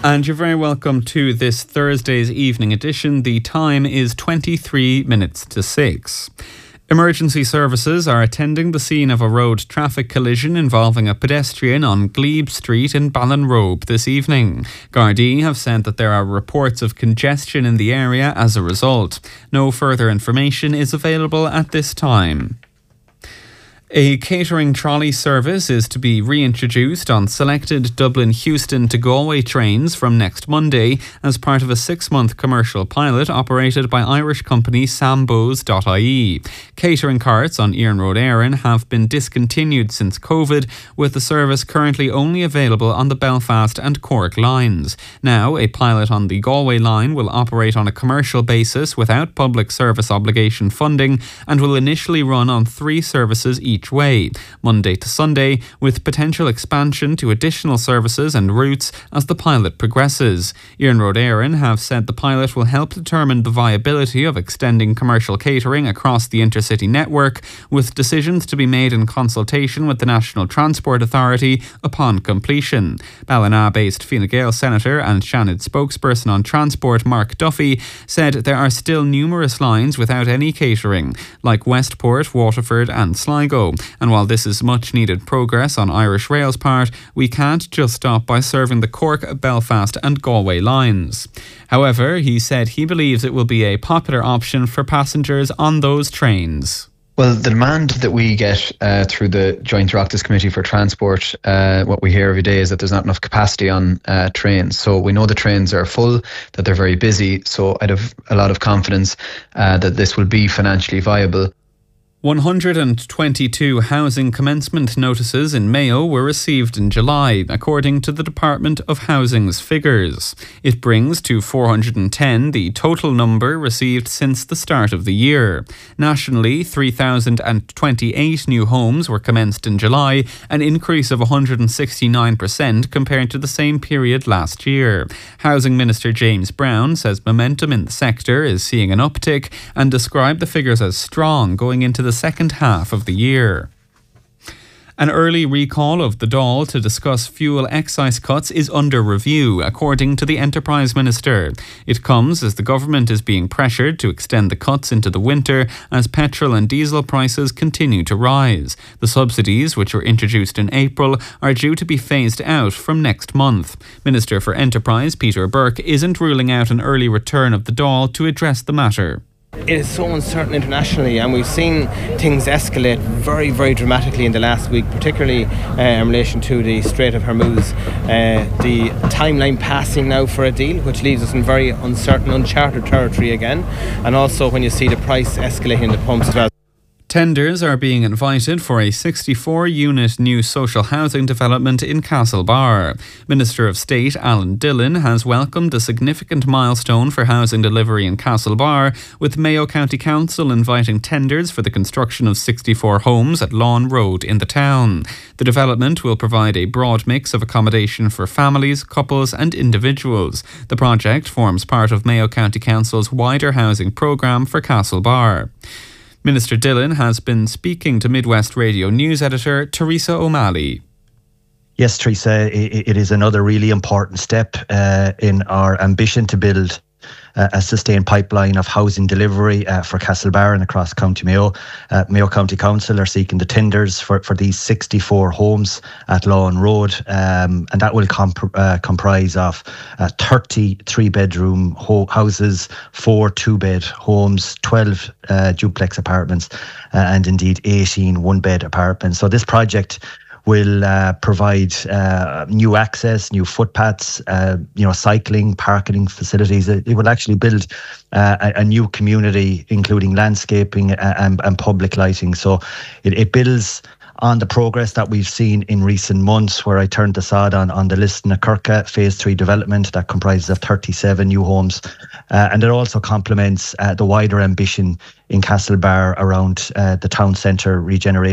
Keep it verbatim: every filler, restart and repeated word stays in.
And you're very welcome to this Thursday's evening edition. The time is twenty-three minutes to six. Emergency services are attending the scene of a road traffic collision involving a pedestrian on Glebe Street in Ballinrobe this evening. Gardaí have said that there are reports of congestion in the area as a result. No further information is available at this time. A catering trolley service is to be reintroduced on selected Dublin-Houston to Galway trains from next Monday as part of a six-month commercial pilot operated by Irish company Sambos dot I E. Catering carts on Iarn Road Éireann have been discontinued since COVID, with the service currently only available on the Belfast and Cork lines. Now, a pilot on the Galway line will operate on a commercial basis without public service obligation funding and will initially run on three services each way, Monday to Sunday, with potential expansion to additional services and routes as the pilot progresses. Iarn Road Éireann have said the pilot will help determine the viability of extending commercial catering across the intercity network, with decisions to be made in consultation with the National Transport Authority upon completion. Ballina-based Fine Gael Senator and Shannon spokesperson on transport Mark Duffy said there are still numerous lines without any catering, like Westport, Waterford and Sligo. And while this is much needed progress on Irish Rail's part, we can't just stop by serving the Cork, Belfast and Galway lines. However, he said he believes it will be a popular option for passengers on those trains. Well, the demand that we get uh, through the Joint Oireachtas Committee for Transport, uh, what we hear every day is that there's not enough capacity on uh, trains. So we know the trains are full, that they're very busy. So I'd have a lot of confidence uh, that this will be financially viable. one hundred twenty-two housing commencement notices in Mayo were received in July, according to the Department of Housing's figures. It brings to four hundred ten the total number received since the start of the year. Nationally, three thousand twenty-eight new homes were commenced in July, an increase of one hundred sixty-nine percent compared to the same period last year. Housing Minister James Brown says momentum in the sector is seeing an uptick and described the figures as strong going into the second half of the year. An early recall of the Dáil to discuss fuel excise cuts is under review, according to the Enterprise Minister. It comes as the government is being pressured to extend the cuts into the winter as petrol and diesel prices continue to rise. The subsidies, which were introduced in April, are due to be phased out from next month. Minister for Enterprise Peter Burke isn't ruling out an early return of the Dáil to address the matter. It is so uncertain internationally, and we've seen things escalate very, very dramatically in the last week, particularly uh, in relation to the Strait of Hormuz. Uh, the timeline passing now for a deal, which leaves us in very uncertain, uncharted territory again, and also when you see the price escalating in the pumps as well. Tenders are being invited for a sixty-four unit new social housing development in Castlebar. Minister of State Alan Dillon has welcomed a significant milestone for housing delivery in Castlebar, with Mayo County Council inviting tenders for the construction of sixty-four homes at Lawn Road in the town. The development will provide a broad mix of accommodation for families, couples and individuals. The project forms part of Mayo County Council's wider housing programme for Castlebar. Minister Dillon has been speaking to Midwest Radio News editor Teresa O'Malley. Yes, Teresa, it, it is another really important step uh, in our ambition to build Uh, a sustained pipeline of housing delivery uh, for Castlebar and across County Mayo. Uh, Mayo County Council are seeking the tenders for, for these sixty-four homes at Lawn Road, um, and that will comp- uh, comprise of uh, thirty three-bedroom ho- houses, four two-bed homes, twelve uh, duplex apartments, uh, and indeed eighteen one-bed apartments. So this project will uh, provide uh, new access, new footpaths, uh, you know, cycling, parking facilities. It, it will actually build uh, a, a new community, including landscaping and, and public lighting. So it, it builds on the progress that we've seen in recent months, where I turned the sod on, on the Liston-na-Curca Phase three development that comprises of thirty-seven new homes. Uh, and it also complements uh, the wider ambition in Castlebar around uh, the town centre regeneration.